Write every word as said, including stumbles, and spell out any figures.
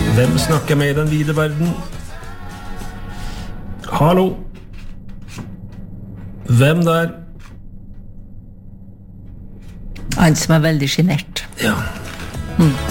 Hvem snakker med i den vide verden? Hallo? Hvem der? Han som er veldig genert. Ja. Mm.